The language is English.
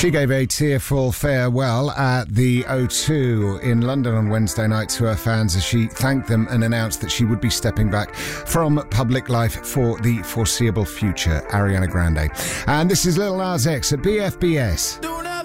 She gave a tearful farewell at the O2 in London on Wednesday night to her fans as she thanked them and announced that she would be stepping back from public life for the foreseeable future. Ariana Grande. And this is Lil Nas X at BFBS.